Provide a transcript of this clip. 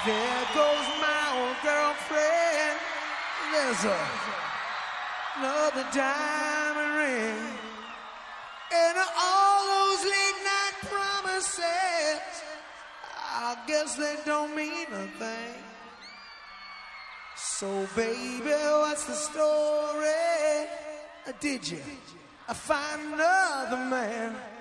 There goes my old girlfriend. There's another diamond ring. And all those late night promises, I guess they don't mean a thing. So baby, what's the story? Did you find another man?